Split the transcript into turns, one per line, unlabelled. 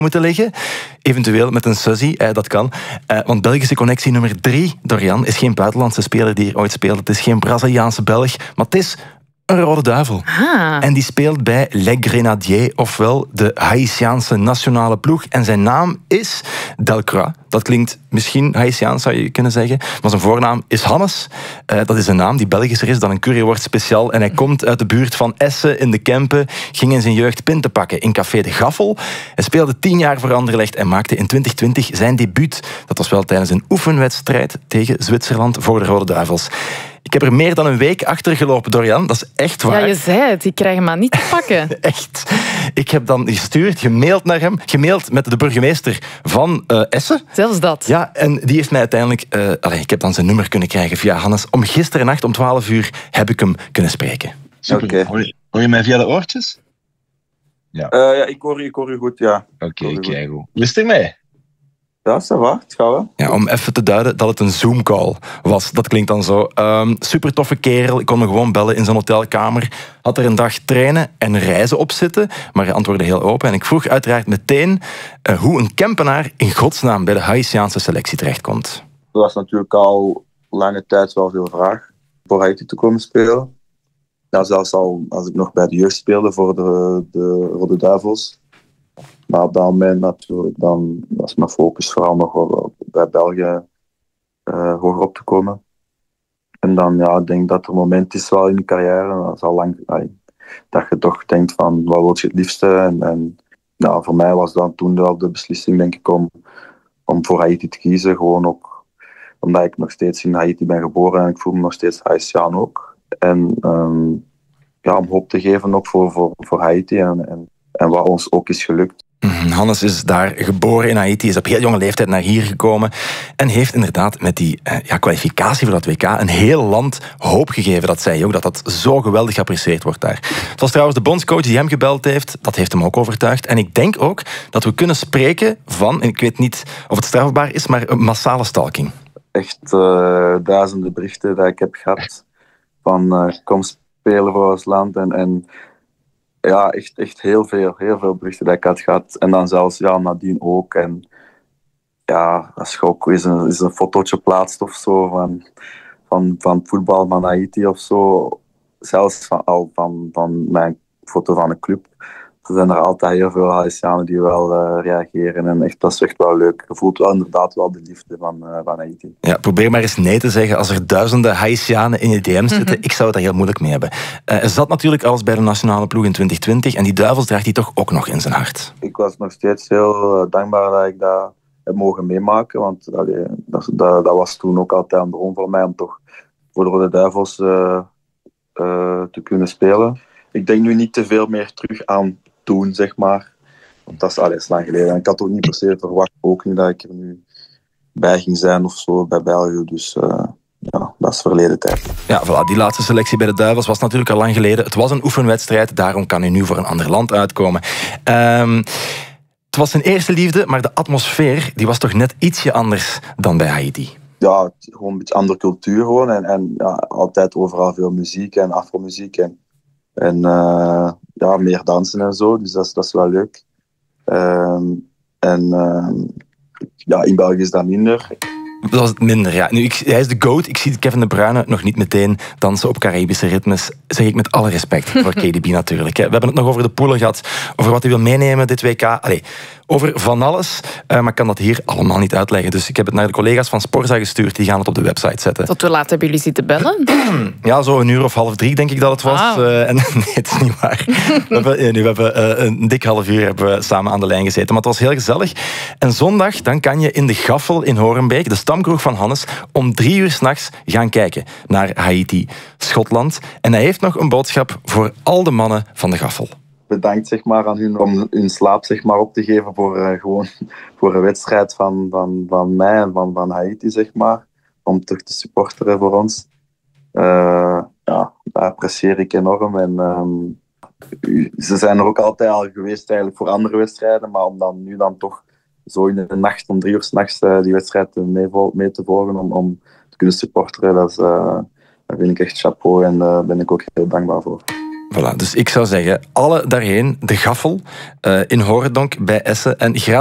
moeten liggen. Eventueel met een Suzy, dat kan. Want Belgische connectie nummer 3, Dorian, is geen buitenlandse speler die hier ooit speelde. Het is geen Braziliaanse Belg, maar het is een Rode Duivel. En die speelt bij Les Grenadiers, ofwel de Haïtiaanse nationale ploeg. En zijn naam is Delcroix. Dat klinkt misschien Haïtiaans, zou je kunnen zeggen. Maar zijn voornaam is Hannes. Dat is een naam die Belgischer is dan een curryworst speciaal. En hij komt uit de buurt van Essen in de Kempen. Ging in zijn jeugd pinten pakken in Café de Gaffel. Hij speelde 10 jaar voor Anderlecht en maakte in 2020 zijn debuut. Dat was wel tijdens een oefenwedstrijd tegen Zwitserland voor de Rode Duivels. Ik heb er meer dan een week achter gelopen, Dorian. Dat is echt waar.
Ja, je zei het. Ik krijg hem maar niet te pakken.
Echt. Ik heb dan gestuurd, gemaild naar hem. Gemaild met de burgemeester van Essen.
Zelfs dat.
Ja, en die heeft mij uiteindelijk... ik heb dan zijn nummer kunnen krijgen via Hannes. Om gisterennacht om 12 uur heb ik hem kunnen spreken.
Super.
Okay.
Hoor je mij via de oortjes?
Ja, ik hoor je goed, ja.
Oké, kijk goed. Hoe is het ermee?
Ja, ça va, het gaat wel.
Ja, om even te duiden dat het een Zoom-call was. Dat klinkt dan zo. Super toffe kerel. Ik kon me gewoon bellen in zijn hotelkamer. Had er een dag trainen en reizen op zitten. Maar hij antwoordde heel open. En ik vroeg uiteraard meteen hoe een Kempenaar in godsnaam bij de Haïtiaanse selectie terechtkomt.
Er was natuurlijk al lange tijd wel veel vraag voor Haiti te komen spelen. Ja, zelfs al als ik nog bij de jeugd speelde voor de Rode Duivels. Maar op dat moment natuurlijk, dan was mijn focus vooral nog bij België hoger op te komen. En dan, ja, ik denk dat er een moment is wel in je carrière, dat is al lang, dat je toch denkt van, wat wil je het liefste? En ja, voor mij was dan toen wel de beslissing, denk ik, om voor Haiti te kiezen. Gewoon ook omdat ik nog steeds in Haiti ben geboren en ik voel me nog steeds Haitiaan ook. En om hoop te geven ook voor Haiti en wat ons ook is gelukt.
Hannes is daar geboren in Haiti, is op heel jonge leeftijd naar hier gekomen en heeft inderdaad met die kwalificatie voor dat WK een heel land hoop gegeven. Dat zei hij ook, dat zo geweldig geapprecieerd wordt daar. Het was trouwens de bondscoach die hem gebeld heeft, dat heeft hem ook overtuigd. En ik denk ook dat we kunnen spreken van, en ik weet niet of het strafbaar is, maar een massale stalking.
Echt duizenden berichten dat ik heb gehad van kom spelen voor ons land en ja, echt heel veel berichten dat ik had gehad. En dan zelfs nadien ook. En ja, als je ook eens een fotootje plaatst of zo van voetbal van Haiti of zo. Zelfs van mijn foto van een club. Er zijn er altijd heel veel Haitianen die wel reageren. En echt, dat is echt wel leuk. Je voelt wel inderdaad wel de liefde van Haiti.
Ja, probeer maar eens nee te zeggen als er duizenden Haitianen in je DM zitten. Ik zou het daar heel moeilijk mee hebben. Er zat natuurlijk alles bij de nationale ploeg in 2020 en die Duivels draagt hij toch ook nog in zijn hart.
Ik was nog steeds heel dankbaar dat ik dat heb mogen meemaken. Want dat was toen ook altijd een bron voor mij om toch voor de Rode Duivels te kunnen spelen. Ik denk nu niet te veel meer terug aan toen, zeg maar. Want dat is lang geleden. En ik had ook niet per se verwacht, ook niet dat ik er nu bij ging zijn of zo bij België. Dus dat is verleden tijd.
Ja, voilà, die laatste selectie bij de Duivels was natuurlijk al lang geleden. Het was een oefenwedstrijd, daarom kan hij nu voor een ander land uitkomen. Het was zijn eerste liefde, maar de atmosfeer die was toch net ietsje anders dan bij Haiti.
Ja, gewoon een beetje andere cultuur gewoon. En altijd overal veel muziek en afromuziek. En meer dansen en zo. Dus dat is wel leuk. In België is dat minder.
Dat was het minder, ja. Nu, hij is de GOAT. Ik zie Kevin De Bruyne nog niet meteen dansen op Caribische ritmes. Zeg ik met alle respect voor KDB natuurlijk. We hebben het nog over de poelen gehad. Over wat hij wil meenemen dit WK. Allee, over van alles. Maar ik kan dat hier allemaal niet uitleggen. Dus ik heb het naar de collega's van Sporza gestuurd. Die gaan het op de website zetten.
Tot hoe laat hebben jullie zitten bellen?
Ja, zo 2:30 denk ik dat het was. Nee, het is niet waar. We hebben een dik half uur hebben we samen aan de lijn gezeten. Maar het was heel gezellig. En zondag dan kan je in de Gaffel in Horenbeek, de stamkroeg van Hannes, om 3:00 s'nachts gaan kijken naar Haiti, Schotland. En hij heeft nog een boodschap voor al de mannen van de Gaffel.
Bedankt zeg maar, aan hun om hun slaap zeg maar, op te geven voor een wedstrijd van mij en van Haiti, zeg maar. Om terug te supporteren voor ons. Dat apprecieer ik enorm. En ze zijn er ook altijd al geweest eigenlijk voor andere wedstrijden, maar om dan nu dan toch zo in de nacht om 3:00 s'nachts die wedstrijd mee te volgen om te kunnen supporteren, dat vind ik echt chapeau en daar ben ik ook heel dankbaar voor.
Voilà, dus ik zou zeggen, alle daarheen, de Gaffel in Horendonk bij Essen en gratis